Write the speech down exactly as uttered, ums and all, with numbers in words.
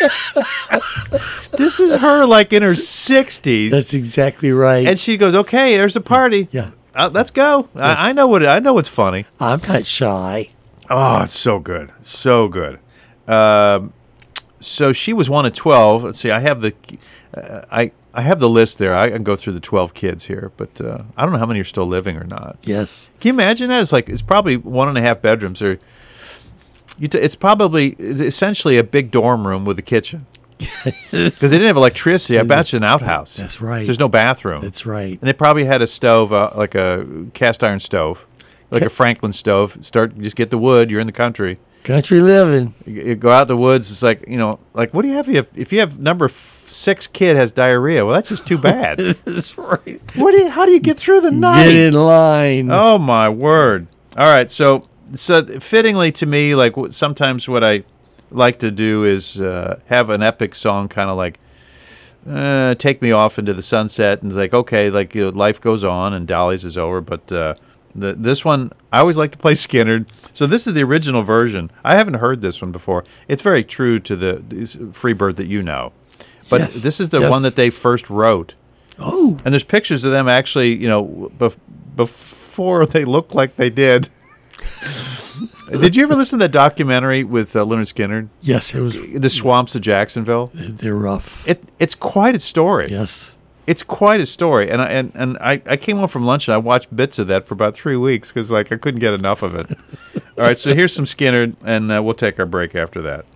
This is her like in her sixties. That's exactly right. And she goes, "Okay, there's a party. Yeah. Uh, let's go. Yes. I, I know what I know. What's funny. I'm not shy. Oh, it's so good, so good. Um, so she was one of twelve. Let's see. I have the, uh, I I have the list there. I can go through the twelve kids here, but uh, I don't know how many are still living or not. Yes. Can you imagine that? It's like it's probably one and a half bedrooms, or you t- it's probably essentially a big dorm room with a kitchen. Because they didn't have electricity. I bet it's an outhouse. That's right. There's no bathroom. That's right. And they probably had a stove, uh, like a cast iron stove, like a Franklin stove. Start, just get the wood. You're in the country. Country living. You, you go out in the woods. It's like, you know, like what do you have? If you have, if you have number f- six kid has diarrhea, well, that's just too bad. That's right. What do you, how do you get through the night? Get in line. Oh my word! All right, so so fittingly to me, like w- sometimes what I like to do is uh, have an epic song, kind of like uh, "Take Me Off into the Sunset," and it's like, okay, like you know, life goes on and Dolly's is over, but uh, the this one I always like to play Skynyrd. So this is the original version. I haven't heard this one before. It's very true to the this Freebird that you know, but Yes. this is the Yes. one that they first wrote. Oh. And there's pictures of them actually, you know, bef- before they look like they did. Did you ever listen to that documentary with uh, Lynyrd Skynyrd, Yes, it was. The Swamps of Jacksonville? They're rough. It it's quite a story. Yes. It's quite a story. And I, and, and I, I came home from lunch and I watched bits of that for about three weeks because like I couldn't get enough of it. All right, so here's some Skynyrd, and uh, we'll take our break after that.